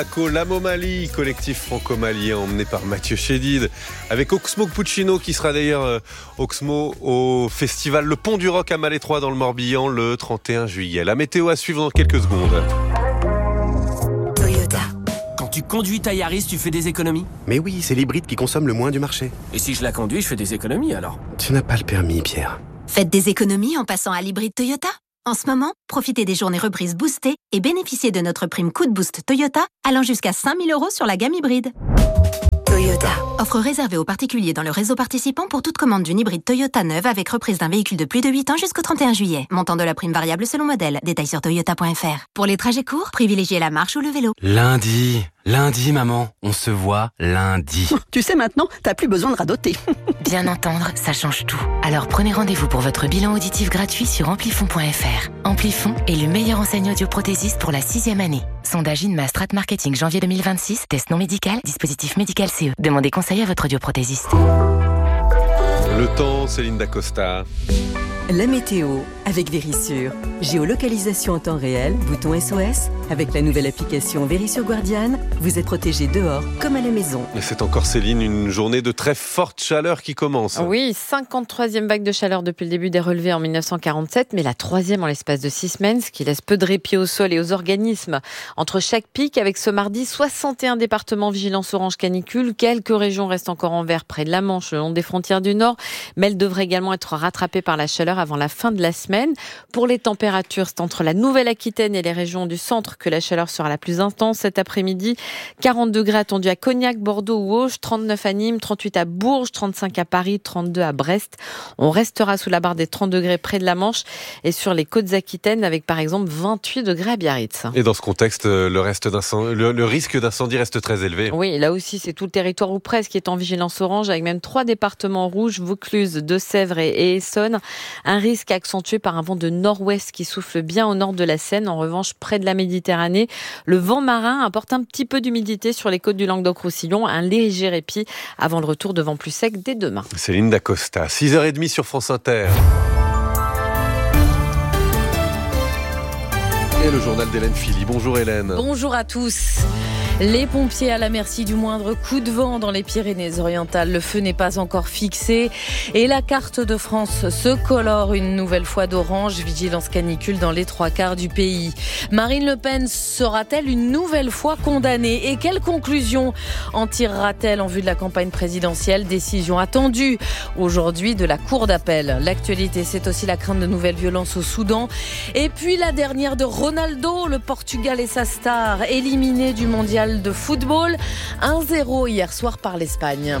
La Momali, collectif franco-malien emmené par Mathieu Chédid, avec Oxmo Puccino qui sera d'ailleurs Oxmo au festival Le Pont du Roc à Malétroit dans le Morbihan le 31 juillet. La météo à suivre dans quelques secondes. Toyota. Quand tu conduis ta Yaris, tu fais des économies ? Mais oui, c'est l'hybride qui consomme le moins du marché. Et si je la conduis, je fais des économies alors ? Tu n'as pas le permis, Pierre. Faites des économies en passant à l'hybride Toyota. En ce moment, profitez des journées reprises boostées et bénéficiez de notre prime coup de boost Toyota allant jusqu'à 5 000 € sur la gamme hybride. Toyota. Offre réservée aux particuliers dans le réseau participant pour toute commande d'une hybride Toyota neuve avec reprise d'un véhicule de plus de 8 ans jusqu'au 31 juillet. Montant de la prime variable selon modèle. Détails sur toyota.fr. Pour les trajets courts, privilégiez la marche ou le vélo. Lundi, maman, on se voit lundi. Tu sais maintenant, t'as plus besoin de radoter. Bien entendre, ça change tout. Alors prenez rendez-vous pour votre bilan auditif gratuit sur amplifon.fr. Amplifon est le meilleur enseignant audioprothésiste pour la 6e année. Sondage INMA Strat Marketing janvier 2026. Test non médical, dispositif médical CE. Demandez conseil à votre audioprothésiste. Le temps, Céline Dacosta. La météo avec Vérissure. Géolocalisation en temps réel, bouton SOS. Avec la nouvelle application Vérissure Guardian, vous êtes protégé dehors comme à la maison. Et c'est encore, Céline, une journée de très forte chaleur qui commence. Oui, 53e vague de chaleur depuis le début des relevés en 1947, mais la 3e en l'espace de 6 semaines, ce qui laisse peu de répit au sol et aux organismes. Entre chaque pic, avec ce mardi, 61 départements vigilance orange canicule. Quelques régions restent encore en vert près de la Manche, le long des frontières du Nord, mais elles devraient également être rattrapées par la chaleur avant la fin de la semaine. Pour les températures, c'est entre la Nouvelle-Aquitaine et les régions du centre que la chaleur sera la plus intense cet après-midi. 40 degrés attendus à Cognac, Bordeaux ou Auch, 39 à Nîmes, 38 à Bourges, 35 à Paris, 32 à Brest. On restera sous la barre des 30 degrés près de la Manche et sur les côtes aquitaines avec par exemple 28 degrés à Biarritz. Et dans ce contexte, le risque d'incendie reste très élevé. Oui, là aussi, c'est tout le territoire ou presque qui est en vigilance orange avec même 3 départements rouges, Vaucluse, Deux-Sèvres et Essonne. Un risque accentué par un vent de nord-ouest qui souffle bien au nord de la Seine. En revanche, près de la Méditerranée, le vent marin apporte un petit peu d'humidité sur les côtes du Languedoc-Roussillon. Un léger répit avant le retour de vent plus sec dès demain. Céline Dacosta, 6h30 sur France Inter. Et le journal d'Hélène Philly. Bonjour Hélène. Bonjour à tous. Les pompiers à la merci du moindre coup de vent dans les Pyrénées-Orientales. Le feu n'est pas encore fixé et la carte de France se colore une nouvelle fois d'orange. Vigilance canicule dans les 3/4 du pays. Marine Le Pen sera-t-elle une nouvelle fois condamnée ? Et quelles conclusions en tirera-t-elle en vue de la campagne présidentielle ? Décision attendue aujourd'hui de la Cour d'appel. L'actualité, c'est aussi la crainte de nouvelles violences au Soudan. Et puis la dernière de Ronaldo, le Portugal et sa star éliminés du mondial de football, 1-0 hier soir par l'Espagne.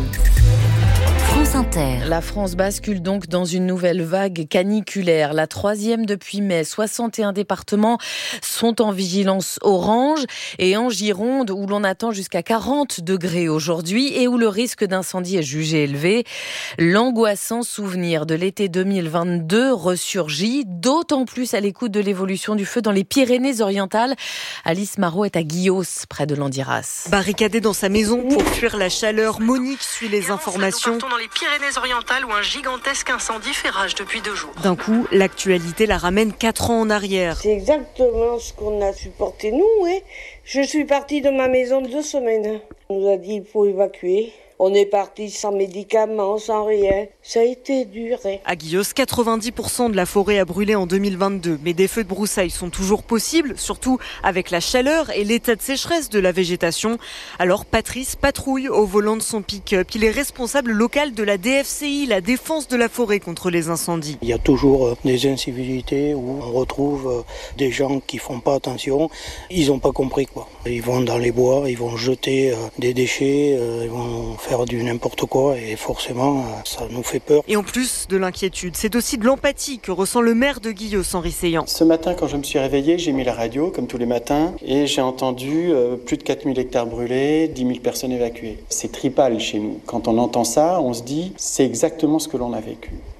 France Inter. La France bascule donc dans une nouvelle vague caniculaire, la 3e depuis mai. 61 départements sont en vigilance orange et en Gironde où l'on attend jusqu'à 40 degrés aujourd'hui et où le risque d'incendie est jugé élevé. L'angoissant souvenir de l'été 2022 ressurgit, d'autant plus à l'écoute de l'évolution du feu dans les Pyrénées-Orientales. Alice Marot est à Guillos, près de Landiras. Barricadée dans sa maison pour fuir la chaleur, Monique suit les informations. Dans les Pyrénées-Orientales où un gigantesque incendie fait rage depuis 2 jours. D'un coup, l'actualité la ramène 4 ans en arrière. C'est exactement ce qu'on a supporté nous, oui. Je suis partie de ma maison 2 semaines. On nous a dit qu'il faut évacuer. On est parti sans médicaments, sans rien. Ça a été dur. À Guillos, 90% de la forêt a brûlé en 2022. Mais des feux de broussailles sont toujours possibles, surtout avec la chaleur et l'état de sécheresse de la végétation. Alors Patrice patrouille au volant de son pick-up. Il est responsable local de la DFCI, la défense de la forêt contre les incendies. Il y a toujours des incivilités où on retrouve des gens qui font pas attention. Ils n'ont pas compris quoi. Ils vont dans les bois, ils vont jeter des déchets, ils vont faire du n'importe quoi et forcément ça nous fait peur. Et en plus de l'inquiétude, c'est aussi de l'empathie que ressent le maire de Guillos, Henri Seillant. Ce matin quand je me suis réveillé, j'ai mis la radio comme tous les matins et j'ai entendu plus de 4000 hectares brûlés, 10 000 personnes évacuées. C'est tripal chez nous. Quand on entend ça, on se dit c'est exactement ce que l'on a vécu.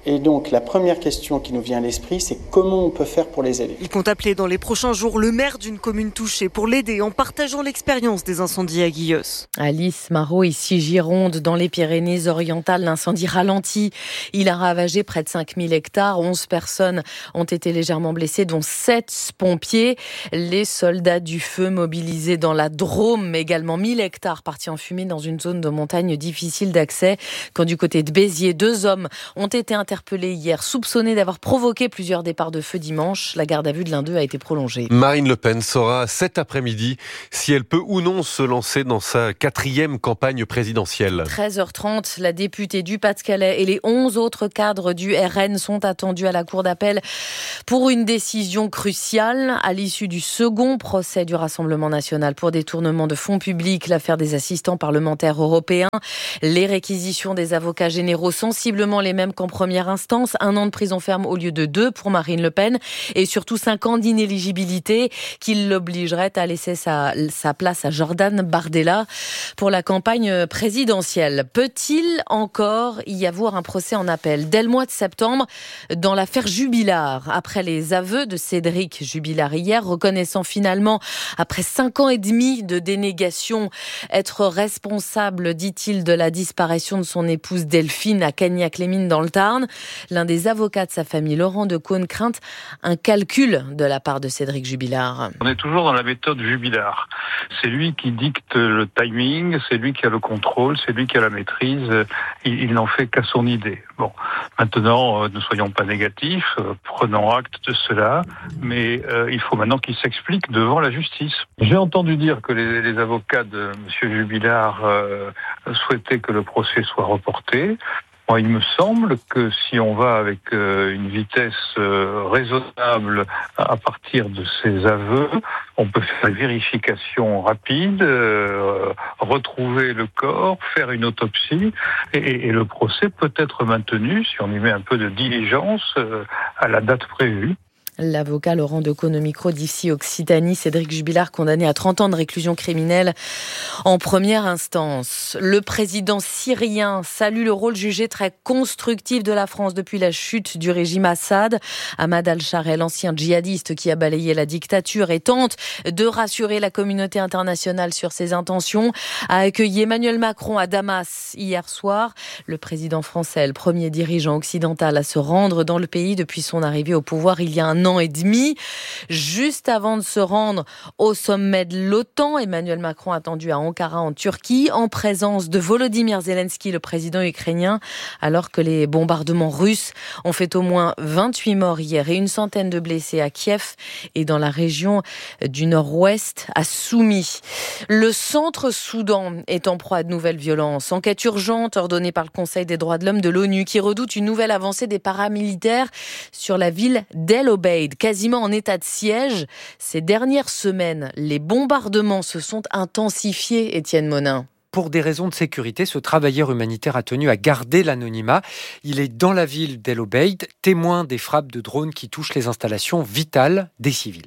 Et donc la première question qui nous vient à l'esprit, c'est comment on peut faire pour les aider. Il compte appeler dans les prochains jours le maire d'une commune touchée pour l'aider en partageant l'expérience des incendies à Guilleus. Alice Marot, ici Gironde, dans les Pyrénées-Orientales, l'incendie ralentit. Il a ravagé près de 5000 hectares. 11 personnes ont été légèrement blessées, dont 7 pompiers. Les soldats du feu mobilisés dans la Drôme, mais également 1000 hectares partis en fumée dans une zone de montagne difficile d'accès. Quand du côté de Béziers, 2 hommes ont été interpellés hier, soupçonnés d'avoir provoqué plusieurs départs de feu dimanche. La garde à vue de l'un d'eux a été prolongée. Marine Le Pen saura cet après-midi si elle peut ou non se lancer dans sa 4e campagne présidentielle. 13h30, la députée du Pas-de-Calais et les 11 autres cadres du RN sont attendus à la cour d'appel pour une décision cruciale. À l'issue du second procès du Rassemblement national pour détournement de fonds publics, l'affaire des assistants parlementaires européens, les réquisitions des avocats généraux sensiblement les mêmes qu'en première instance, 1 an de prison ferme au lieu de 2 pour Marine Le Pen et surtout 5 ans d'inéligibilité qui l'obligerait à laisser sa place à Jordan Bardella pour la campagne présidentielle. Peut-il encore y avoir un procès en appel dès le mois de septembre dans l'affaire Jubilard, après les aveux de Cédric Jubilard hier, reconnaissant finalement, après 5 ans et demi de dénégation, être responsable, dit-il, de la disparition de son épouse Delphine à Cagnac-les-Mines dans le Tarn. L'un des avocats de sa famille, Laurent Decaune, craint un calcul de la part de Cédric Jubilard. On est toujours dans la méthode Jubilard. C'est lui qui dicte le timing, c'est lui qui a le contrôle, c'est lui qui a la maîtrise. Il n'en fait qu'à son idée. Bon, maintenant, ne soyons pas négatifs, prenons acte de cela, mais il faut maintenant qu'il s'explique devant la justice. J'ai entendu dire que les avocats de M. Jubilard souhaitaient que le procès soit reporté. Moi, il me semble que si on va avec une vitesse raisonnable à partir de ces aveux, on peut faire une vérification rapide, retrouver le corps, faire une autopsie et le procès peut être maintenu, si on y met un peu de diligence, à la date prévue. L'avocat Laurent Decaune au micro d'IFSI Occitanie, Cédric Jubilard condamné à 30 ans de réclusion criminelle en première instance. Le président syrien salue le rôle jugé très constructif de la France depuis la chute du régime Assad. Ahmad al-Shareh, l'ancien djihadiste qui a balayé la dictature et tente de rassurer la communauté internationale sur ses intentions, a accueilli Emmanuel Macron à Damas hier soir. Le président français, le premier dirigeant occidental à se rendre dans le pays depuis son arrivée au pouvoir il y a un an et demi. Juste avant de se rendre au sommet de l'OTAN, Emmanuel Macron attendu à Ankara en Turquie, en présence de Volodymyr Zelensky, le président ukrainien, alors que les bombardements russes ont fait au moins 28 morts hier et une centaine de blessés à Kiev et dans la région du nord-ouest à Soumy. Le centre-Soudan est en proie à de nouvelles violences. Enquête urgente ordonnée par le Conseil des droits de l'homme de l'ONU qui redoute une nouvelle avancée des paramilitaires sur la ville d'El Obeid, quasiment en état de siège. Ces dernières semaines, les bombardements se sont intensifiés, Étienne Monin. Pour des raisons de sécurité, ce travailleur humanitaire a tenu à garder l'anonymat. Il est dans la ville d'El Obeid, témoin des frappes de drones qui touchent les installations vitales des civils.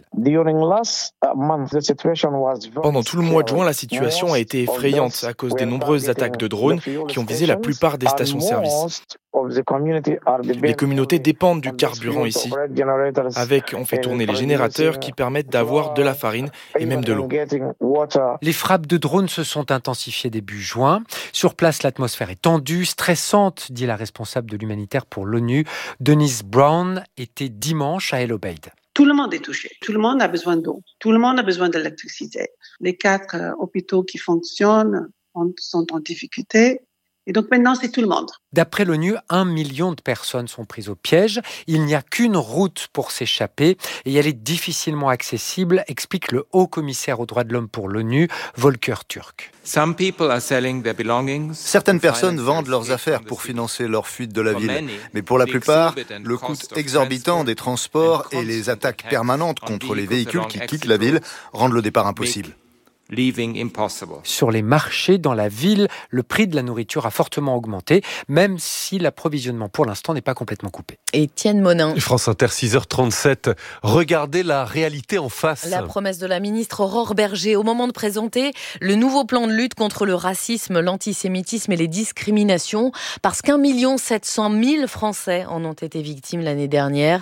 Pendant tout le mois de juin, la situation a été effrayante à cause des nombreuses attaques de drones qui ont visé la plupart des stations-service. Les communautés dépendent du carburant ici. On fait tourner les générateurs qui permettent d'avoir de la farine et même de l'eau. Les frappes de drones se sont intensifiées début juin. Sur place, l'atmosphère est tendue, stressante, dit la responsable de l'humanitaire pour l'ONU. Denise Brown était dimanche à El Obeid. Tout le monde est touché. Tout le monde a besoin d'eau. Tout le monde a besoin d'électricité. Les 4 hôpitaux qui fonctionnent sont en difficulté. Et donc maintenant, c'est tout le monde. D'après l'ONU, 1 million de personnes sont prises au piège. Il n'y a qu'une route pour s'échapper et elle est difficilement accessible, explique le haut-commissaire aux droits de l'homme pour l'ONU, Volker Türk. Certaines personnes vendent leurs affaires pour financer leur fuite de la ville. Mais pour la plupart, le coût exorbitant des transports et les attaques permanentes contre les véhicules qui quittent la ville rendent le départ impossible. Sur les marchés dans la ville, le prix de la nourriture a fortement augmenté, même si l'approvisionnement pour l'instant n'est pas complètement coupé. Étienne Monin. France Inter, 6h37. Regardez la réalité en face. La promesse de la ministre Aurore Bergé au moment de présenter le nouveau plan de lutte contre le racisme, l'antisémitisme et les discriminations, parce qu'1 700 000 Français en ont été victimes l'année dernière.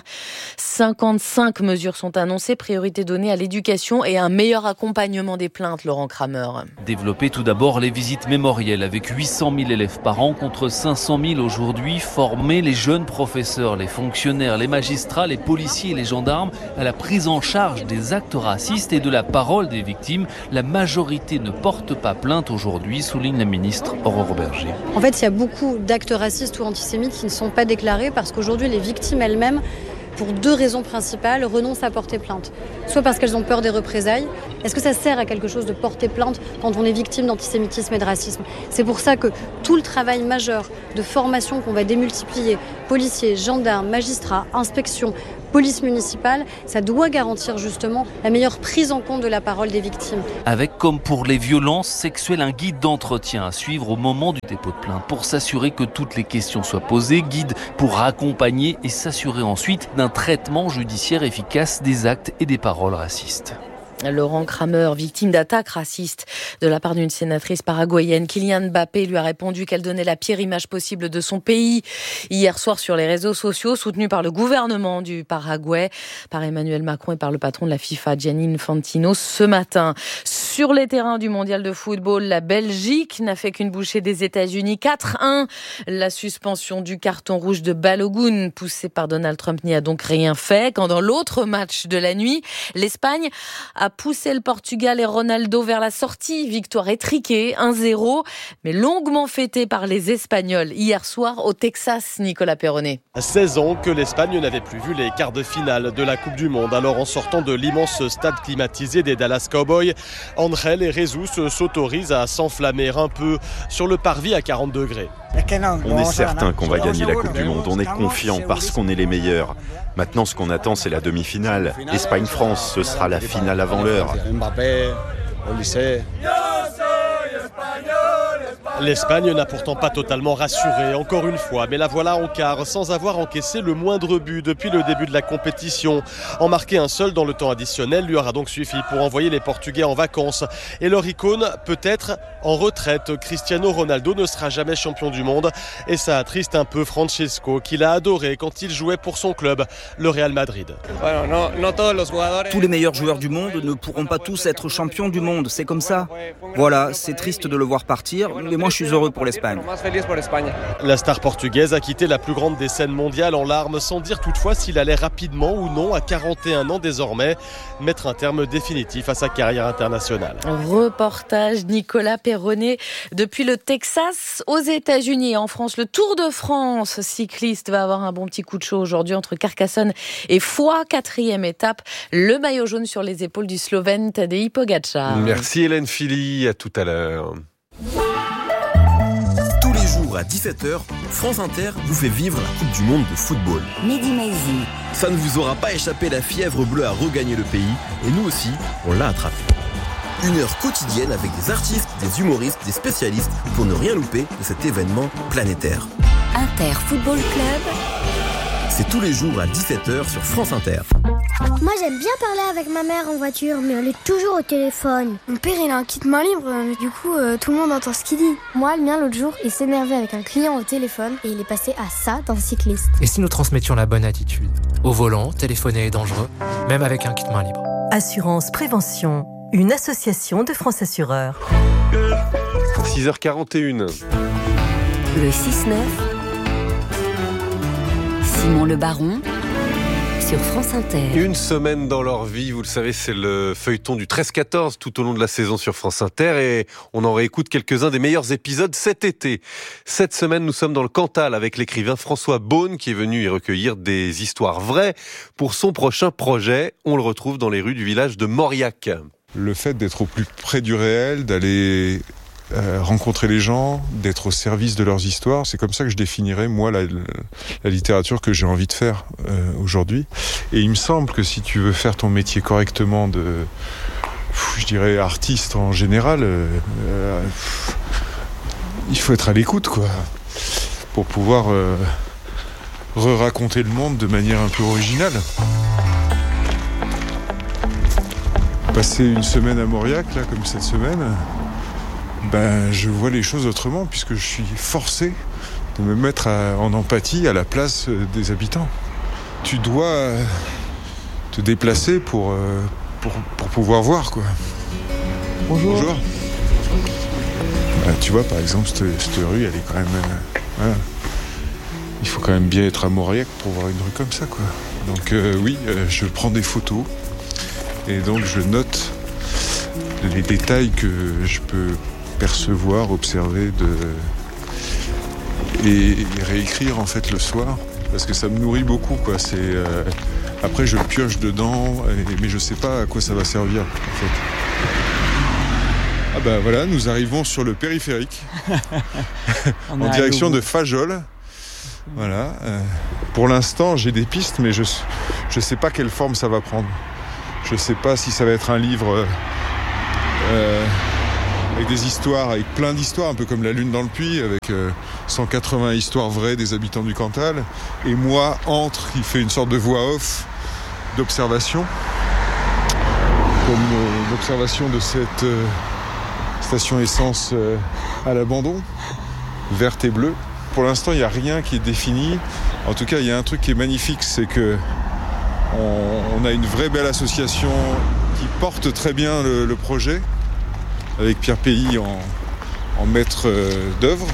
55 mesures sont annoncées, priorité donnée à l'éducation et à un meilleur accompagnement des plaintes. Laurent Kramer. Développer tout d'abord les visites mémorielles avec 800 000 élèves par an contre 500 000 aujourd'hui. Former les jeunes professeurs, les fonctionnaires, les magistrats, les policiers et les gendarmes à la prise en charge des actes racistes et de la parole des victimes. La majorité ne porte pas plainte aujourd'hui, souligne la ministre Aurore Bergé. En fait, il y a beaucoup d'actes racistes ou antisémites qui ne sont pas déclarés parce qu'aujourd'hui, les victimes elles-mêmes, pour 2 raisons principales, renoncent à porter plainte. Soit parce qu'elles ont peur des représailles. Est-ce que ça sert à quelque chose de porter plainte quand on est victime d'antisémitisme et de racisme ? C'est pour ça que tout le travail majeur de formation qu'on va démultiplier, policiers, gendarmes, magistrats, inspections, police municipale, ça doit garantir justement la meilleure prise en compte de la parole des victimes. Avec, comme pour les violences sexuelles, un guide d'entretien à suivre au moment du dépôt de plainte pour s'assurer que toutes les questions soient posées, guide pour accompagner et s'assurer ensuite d'un traitement judiciaire efficace des actes et des paroles racistes. Laurent Kramer, victime d'attaques racistes de la part d'une sénatrice paraguayenne. Kylian Mbappé lui a répondu qu'elle donnait la pire image possible de son pays hier soir sur les réseaux sociaux, soutenu par le gouvernement du Paraguay, par Emmanuel Macron et par le patron de la FIFA, Gianni Infantino, ce matin. Sur les terrains du mondial de football, la Belgique n'a fait qu'une bouchée des États-Unis. 4-1. La suspension du carton rouge de Balogun, poussé par Donald Trump, n'y a donc rien fait. Quand dans l'autre match de la nuit, l'Espagne a poussé le Portugal et Ronaldo vers la sortie. Victoire étriquée, 1-0, mais longuement fêtée par les Espagnols hier soir au Texas, Nicolas Perronnet. 16 ans que l'Espagne n'avait plus vu les quarts de finale de la Coupe du Monde. Alors en sortant de l'immense stade climatisé des Dallas Cowboys, André et Jesus s'autorisent à s'enflammer un peu sur le parvis à 40 degrés. On est certain qu'on va gagner la Coupe du Monde, on est confiant parce qu'on est les meilleurs. Maintenant, ce qu'on attend, c'est la demi-finale. Espagne-France, ce sera la finale avant l'heure. L'Espagne n'a pourtant pas totalement rassuré, encore une fois, mais la voilà en quart, sans avoir encaissé le moindre but depuis le début de la compétition. En marquer un seul dans le temps additionnel lui aura donc suffi pour envoyer les Portugais en vacances. Et leur icône, peut-être en retraite. Cristiano Ronaldo ne sera jamais champion du monde. Et ça attriste un peu Francesco, qu'il a adoré quand il jouait pour son club, le Real Madrid. Tous les meilleurs joueurs du monde ne pourront pas tous être champions du monde, c'est comme ça. Voilà, c'est triste de le voir partir, mais moi je suis heureux pour l'Espagne. La star portugaise a quitté la plus grande des scènes mondiales en larmes, sans dire toutefois s'il allait rapidement ou non, à 41 ans désormais, mettre un terme définitif à sa carrière internationale. Reportage Nicolas Perronnet depuis le Texas aux États-Unis et en France. Le Tour de France cycliste va avoir un bon petit coup de chaud aujourd'hui entre Carcassonne et Foix, 4e étape. Le maillot jaune sur les épaules du Slovène Tadej Pogačar. Merci Hélène Philly, à tout à l'heure. Tous les jours à 17h, France Inter vous fait vivre la Coupe du Monde de football. Mehdi Maizi. Ça ne vous aura pas échappé, la fièvre bleue a regagné le pays et nous aussi, on l'a attrapé. 1 heure quotidienne avec des artistes, des humoristes, des spécialistes pour ne rien louper de cet événement planétaire. Inter Football Club. C'est tous les jours à 17h sur France Inter. Moi j'aime bien parler avec ma mère en voiture, mais elle est toujours au téléphone. Mon père il a un kit main libre, du coup tout le monde entend ce qu'il dit. Moi le mien l'autre jour il s'énervait avec un client au téléphone et il est passé à ça d'un cycliste. Et si nous transmettions la bonne attitude ? Au volant, téléphoner est dangereux, même avec un kit main libre. Assurance Prévention, une association de France Assureurs. 6h41. Le 6-9. Simon Le Baron sur France Inter. Une semaine dans leur vie, vous le savez, c'est le feuilleton du 13-14 tout au long de la saison sur France Inter et on en réécoute quelques-uns des meilleurs épisodes cet été. Cette semaine, nous sommes dans le Cantal avec l'écrivain François Beaune qui est venu y recueillir des histoires vraies pour son prochain projet. On le retrouve dans les rues du village de Mauriac. Le fait d'être au plus près du réel, d'aller rencontrer les gens, d'être au service de leurs histoires. C'est comme ça que je définirais, moi, la littérature que j'ai envie de faire aujourd'hui. Et il me semble que si tu veux faire ton métier correctement de je dirais artiste en général, il faut être à l'écoute, quoi, pour pouvoir re-raconter le monde de manière un peu originale. Passer une semaine à Mauriac, là, comme cette semaine, je vois les choses autrement, puisque je suis forcé de me mettre en empathie à la place des habitants. Tu dois te déplacer pour pouvoir voir, quoi. Bonjour. Bonjour. Tu vois, par exemple, cette rue, elle est quand même... voilà. Il faut quand même bien être à Mauriac pour voir une rue comme ça, quoi. Donc oui, je prends des photos et donc je note les détails que je peux percevoir, observer et réécrire en fait le soir, parce que ça me nourrit beaucoup, quoi. Après je pioche dedans, mais je sais pas à quoi ça va servir en fait. Voilà, nous arrivons sur le périphérique en direction de Fajoles. Voilà. Pour l'instant, j'ai des pistes, mais je sais pas quelle forme ça va prendre. Je sais pas si ça va être un livre avec des histoires, avec plein d'histoires, un peu comme La Lune dans le Puits, avec 180 histoires vraies des habitants du Cantal, et moi, qui fait une sorte de voix off d'observation, comme l'observation de cette station essence à l'abandon, verte et bleue. Pour l'instant, il n'y a rien qui est défini. En tout cas, il y a un truc qui est magnifique, c'est que on a une vraie belle association qui porte très bien le projet, avec Pierre Pays en maître d'œuvre.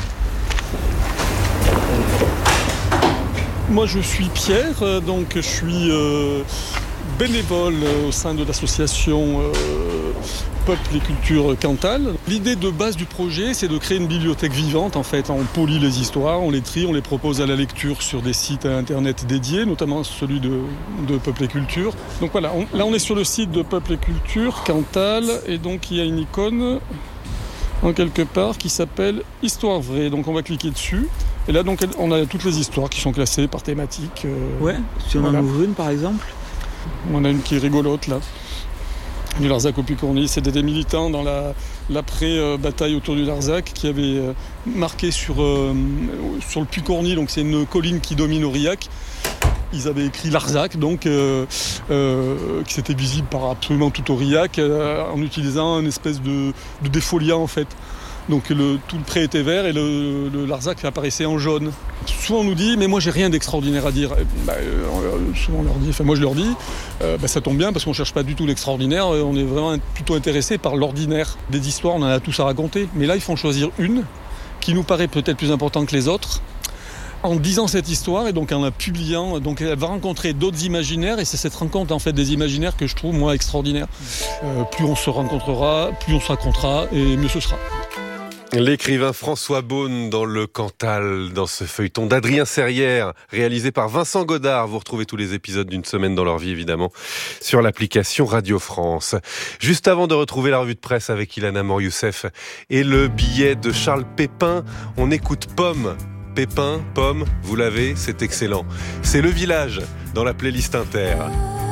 Moi, je suis Pierre, donc je suis bénévole au sein de l'association Peuple et Culture Cantal. L'idée de base du projet, c'est de créer une bibliothèque vivante. En fait, on polie les histoires, on les trie, on les propose à la lecture sur des sites internet dédiés, notamment celui de Peuple et Culture. Donc voilà, on est sur le site de Peuple et Culture Cantal, et donc il y a une icône en quelque part qui s'appelle Histoire vraie. Donc on va cliquer dessus. Et là, donc, on a toutes les histoires qui sont classées par thématique. Ouais, si on en ouvre une par exemple. On a une qui est rigolote là. Du Larzac au Puy-Corny, c'était des militants dans l'après-bataille autour du Larzac qui avaient marqué sur le Puy-Corny, donc c'est une colline qui domine Aurillac. Ils avaient écrit Larzac, donc qui s'était visible par absolument tout Aurillac, en utilisant une espèce de défoliant en fait. Donc tout le pré était vert et le Larzac apparaissait en jaune. Souvent on nous dit, mais moi j'ai rien d'extraordinaire à dire. Souvent on leur dit, moi je leur dis, ça tombe bien parce qu'on ne cherche pas du tout l'extraordinaire, on est vraiment plutôt intéressé par l'ordinaire. Des histoires, on en a tous à raconter. Mais là il faut en choisir une qui nous paraît peut-être plus importante que les autres. En disant cette histoire et donc en la publiant, donc elle va rencontrer d'autres imaginaires, et c'est cette rencontre en fait des imaginaires que je trouve moi extraordinaire. Plus on se rencontrera, plus on se racontera et mieux ce sera. L'écrivain François Beaune dans le Cantal, dans ce feuilleton d'Adrien Serrière, réalisé par Vincent Godard. Vous retrouvez tous les épisodes d'une semaine dans leur vie, évidemment, sur l'application Radio France. Juste avant de retrouver la revue de presse avec Ilana Mor-Youssef et le billet de Charles Pépin, on écoute Pomme. Pépin, Pomme, vous l'avez, c'est excellent. C'est Le Village dans la playlist Inter.